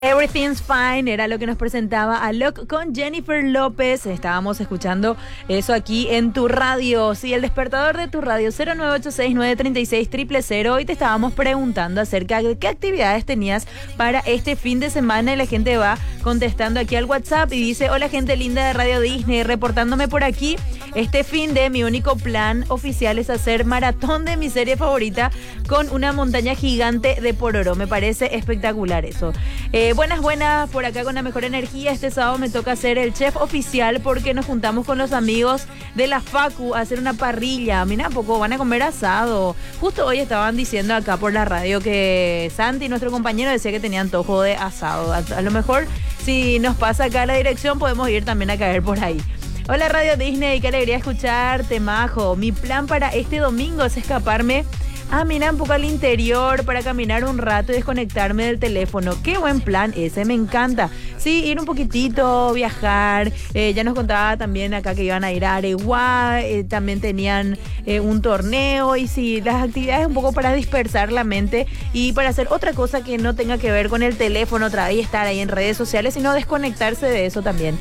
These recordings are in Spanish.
Everything's Fine era lo que nos presentaba Alok con Jennifer López. Estábamos escuchando eso aquí en tu radio. Sí, el despertador de tu radio 0986-936-000. Hoy te estábamos preguntando acerca de qué actividades tenías para este fin de semana y la gente va contestando aquí al WhatsApp y dice: hola gente linda de Radio Disney, reportándome por aquí. Este fin de mi único plan oficial es hacer maratón de mi serie favorita con una montaña gigante de Pororo. Me parece espectacular eso. Buenas, por acá con la mejor energía. Este sábado me toca ser el chef oficial porque nos juntamos con los amigos de la Facu a hacer una parrilla. Mira, poco van a comer asado. Justo hoy estaban diciendo acá por la radio que Santi, nuestro compañero, decía que tenía antojo de asado. A lo mejor si nos pasa acá la dirección podemos ir también a caer por ahí. Hola Radio Disney, qué alegría escucharte, majo. Mi plan para este domingo es escaparme mira, un poco al interior para caminar un rato y desconectarme del teléfono. Qué buen plan ese, me encanta. Sí, ir un poquitito, viajar. Ya nos contaba también acá que iban a ir a Areguá, también tenían un torneo. Y sí, las actividades un poco para dispersar la mente y para hacer otra cosa que no tenga que ver con el teléfono otra vez y estar ahí en redes sociales, sino desconectarse de eso también.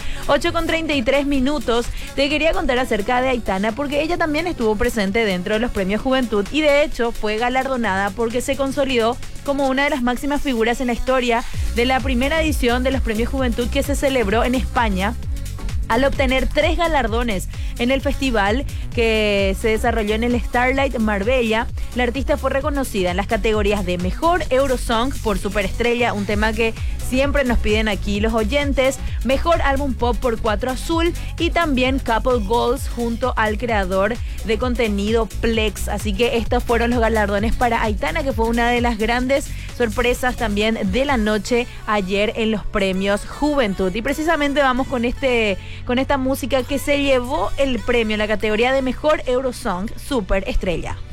8:33. Te quería contar acerca de Aitana porque ella también estuvo presente dentro de los Premios Juventud y de hecho fue galardonada porque se consolidó como una de las máximas figuras en la historia de la primera edición de los Premios Juventud que se celebró en España, al obtener 3 galardones en el festival que se desarrolló en el Starlight Marbella. La artista fue reconocida en las categorías de Mejor Eurosong por Superestrella, un tema que siempre nos piden aquí los oyentes, Mejor Álbum Pop por 4 Azul y también Couple Goals junto al creador de contenido Plex. Así que estos fueron los galardones para Aitana, que fue una de las grandes sorpresas también de la noche ayer en los Premios Juventud. Y precisamente vamos con esta música que se llevó el premio en la categoría de Mejor Eurosong Superestrella.